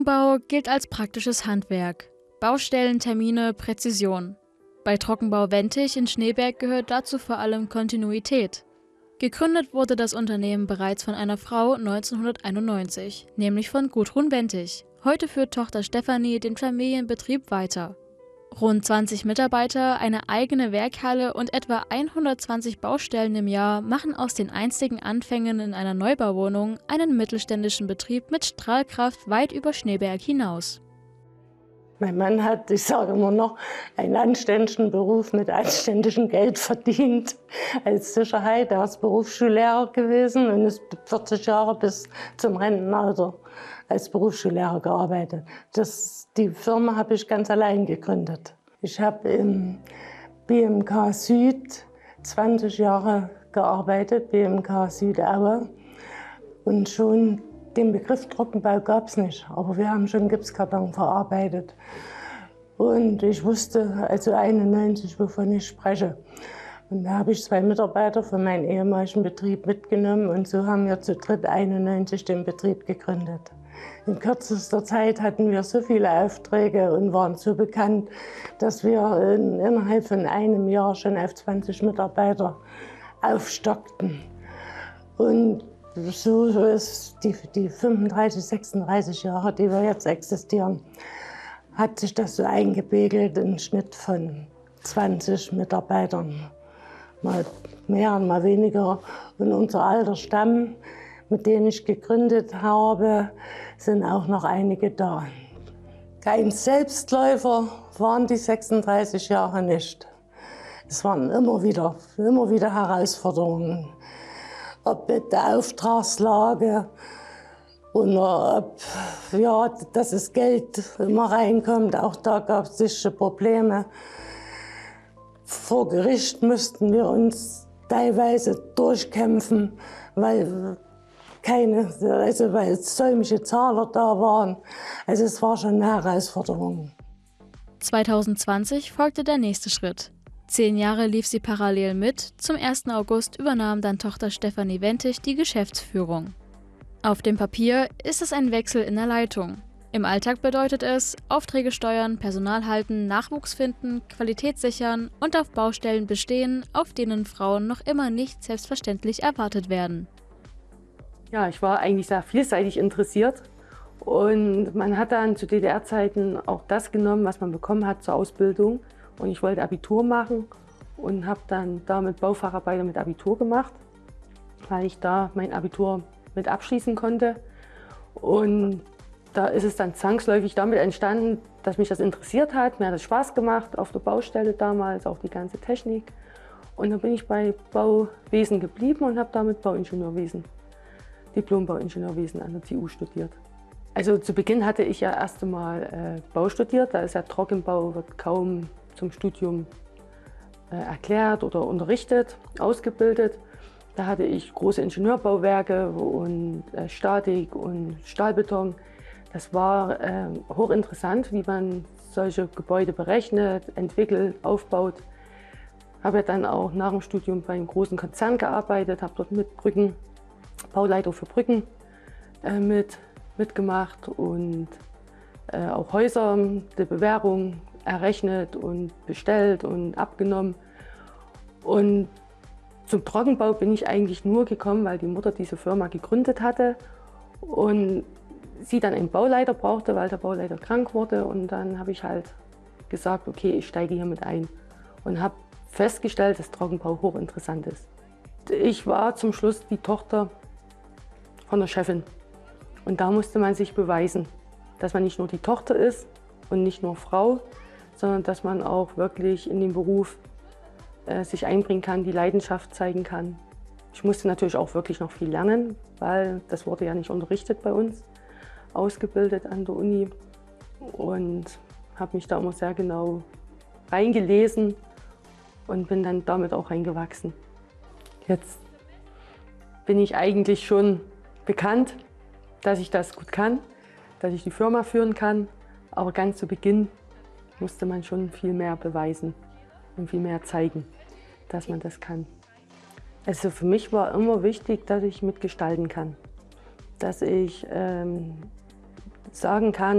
Bau gilt als praktisches Handwerk. Baustellentermine, Präzision. Bei Trockenbau Wentig in Schneeberg gehört dazu vor allem Kontinuität. Gegründet wurde das Unternehmen bereits von einer Frau 1991, nämlich von Gudrun Wentig. Heute führt Tochter Stefanie den Familienbetrieb weiter. Rund 20 Mitarbeiter, eine eigene Werkhalle und etwa 120 Baustellen im Jahr machen aus den einstigen Anfängen in einer Neubauwohnung einen mittelständischen Betrieb mit Strahlkraft weit über Schneeberg hinaus. Mein Mann hat, ich sage immer noch, einen anständigen Beruf mit anständigem Geld verdient als Sicherheit. Er ist Berufsschullehrer gewesen und ist 40 Jahre bis zum Rentenalter als Berufsschullehrer gearbeitet. Die Firma habe ich ganz allein gegründet. Ich habe im BMK Süd 20 Jahre gearbeitet, BMK Südaue, und schon den Begriff Trockenbau gab es nicht, aber wir haben schon Gipskarton verarbeitet. Und ich wusste also 91, wovon ich spreche. Und da habe ich 2 Mitarbeiter von meinem ehemaligen Betrieb mitgenommen und so haben wir zu dritt 91 den Betrieb gegründet. In kürzester Zeit hatten wir so viele Aufträge und waren so bekannt, dass wir innerhalb von einem Jahr schon auf 20 Mitarbeiter aufstockten. Und so ist die 35, 36 Jahre, die wir jetzt existieren, hat sich das so eingepegelt, im Schnitt von 20 Mitarbeitern. Mal mehr, mal weniger. Und unser alter Stamm, mit dem ich gegründet habe, sind auch noch einige da. Kein Selbstläufer waren die 36 Jahre nicht. Es waren immer wieder Herausforderungen. Ob mit der Auftragslage oder ob, dass das Geld immer reinkommt. Auch da gab es sicher Probleme. Vor Gericht mussten wir uns teilweise durchkämpfen, weil säumige Zahler da waren. Also es war schon eine Herausforderung. 2020 folgte der nächste Schritt. 10 Jahre lief sie parallel mit, zum 1. August übernahm dann Tochter Stefanie Wentig die Geschäftsführung. Auf dem Papier ist es ein Wechsel in der Leitung. Im Alltag bedeutet es, Aufträge steuern, Personal halten, Nachwuchs finden, Qualität sichern und auf Baustellen bestehen, auf denen Frauen noch immer nicht selbstverständlich erwartet werden. Ja, ich war eigentlich sehr vielseitig interessiert und man hat dann zu DDR-Zeiten auch das genommen, was man bekommen hat zur Ausbildung. Und ich wollte Abitur machen und habe dann damit Baufacharbeiter mit Abitur gemacht, weil ich da mein Abitur mit abschließen konnte. Und da ist es dann zwangsläufig damit entstanden, dass mich das interessiert hat. Mir hat es Spaß gemacht auf der Baustelle damals, auch die ganze Technik. Und dann bin ich bei Bauwesen geblieben und habe damit Bauingenieurwesen, Diplom-Bauingenieurwesen an der TU studiert. Also zu Beginn hatte ich ja erst einmal Bau studiert. Da ist ja Trockenbau, wird kaum zum Studium erklärt oder unterrichtet, ausgebildet. Da hatte ich große Ingenieurbauwerke und Statik und Stahlbeton. Das war hochinteressant, wie man solche Gebäude berechnet, entwickelt, aufbaut. Habe ja dann auch nach dem Studium bei einem großen Konzern gearbeitet, habe dort mit Brücken, Bauleiter für Brücken mitgemacht und auch Häuser, die Bewährung errechnet und bestellt und abgenommen. Und zum Trockenbau bin ich eigentlich nur gekommen, weil die Mutter diese Firma gegründet hatte und sie dann einen Bauleiter brauchte, weil der Bauleiter krank wurde. Und dann habe ich halt gesagt, okay, ich steige hier mit ein und habe festgestellt, dass Trockenbau hochinteressant ist. Ich war zum Schluss die Tochter von der Chefin und da musste man sich beweisen, dass man nicht nur die Tochter ist und nicht nur Frau, sondern dass man auch wirklich in den Beruf sich einbringen kann, die Leidenschaft zeigen kann. Ich musste natürlich auch wirklich noch viel lernen, weil das wurde ja nicht unterrichtet bei uns, ausgebildet an der Uni und habe mich da immer sehr genau reingelesen und bin dann damit auch reingewachsen. Jetzt bin ich eigentlich schon bekannt, dass ich das gut kann, dass ich die Firma führen kann, aber ganz zu Beginn musste man schon viel mehr beweisen und viel mehr zeigen, dass man das kann. Also für mich war immer wichtig, dass ich mitgestalten kann, dass ich sagen kann,